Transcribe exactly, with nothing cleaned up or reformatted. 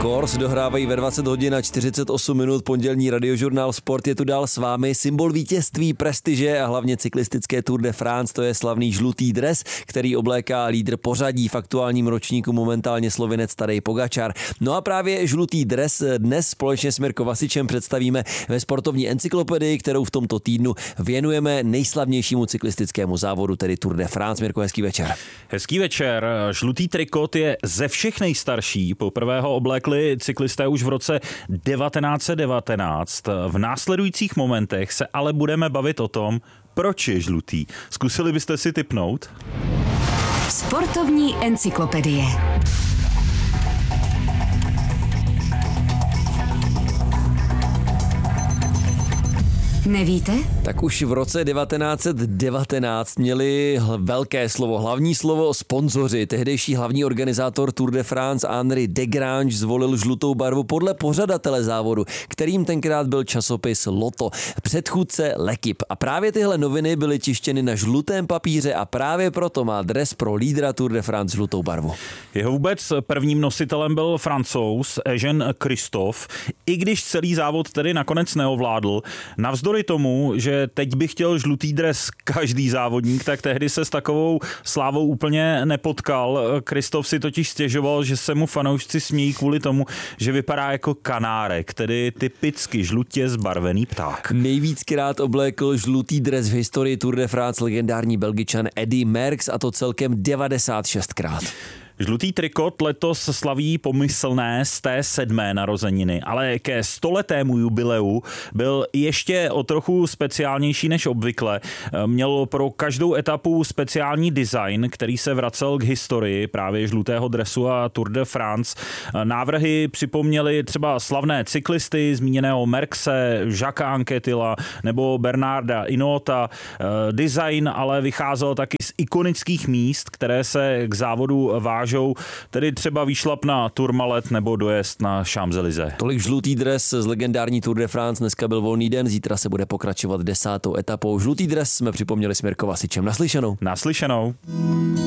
Kors dohrávají ve dvacet hodin a čtyřicet osm minut, pondělní radiožurnál Sport je tu dál s vámi. Symbol vítězství, prestiže a hlavně cyklistické Tour de France, to je slavný žlutý dres, který obléká lídr pořadí v aktuálním ročníku momentálně Slovinec Tadej Pogačar. No a právě žlutý dres dnes společně s Mirko Vasičem představíme ve sportovní encyklopedii, kterou v tomto týdnu věnujeme nejslavnějšímu cyklistickému závodu, tedy Tour de France. Mirko, hezký večer. Hezký večer. Žlutý trikot je ze všech nejstarší. Poprvé ho oblékli cyklisté už v roce devatenáct set devatenáct. V následujících momentech se ale budeme bavit o tom, proč je žlutý. Zkusili byste si tipnout? Sportovní encyklopedie. Nevíte? Tak už v roce devatenáct set devatenáct měli velké slovo, hlavní slovo sponzoři. Tehdejší hlavní organizátor Tour de France Henri Desgrange zvolil žlutou barvu podle pořadatele závodu, kterým tenkrát byl časopis Lotto, předchůdce L'Équipe. A právě tyhle noviny byly tištěny na žlutém papíře a právě proto má dres pro lídra Tour de France žlutou barvu. Jeho vůbec prvním nositelem byl Francouz Eugène Christophe, i když celý závod tedy nakonec neovládl. Navzdory tomu, že teď by chtěl žlutý dres každý závodník, tak tehdy se s takovou slávou úplně nepotkal. Christophe si totiž stěžoval, že se mu fanoušci smějí kvůli tomu, že vypadá jako kanárek, tedy typicky žlutě zbarvený pták. Nejvíckrát oblékl žlutý dres v historii Tour de France legendární Belgičan Eddy Merckx, a to celkem devadesát šestkrát. Žlutý trikot letos slaví pomyslné z té sedmé narozeniny, ale ke stoletému jubileu byl ještě o trochu speciálnější než obvykle. Měl pro každou etapu speciální design, který se vracel k historii právě žlutého dresu a Tour de France. Návrhy připomněly třeba slavné cyklisty, zmíněného Merckxe, Jacquesa Anquetyla nebo Bernarda Hinaulta. Design ale vycházel taky z ikonických míst, které se k závodu váží. Tedy třeba výšlap na Tourmalet nebo dojezd na Champs-Élysées. Tolik žlutý dres z legendární Tour de France. Dneska byl volný den, zítra se bude pokračovat desátou etapou. Žlutý dres jsme připomněli s Mirko Vasičem. Naslyšenou. Naslyšenou.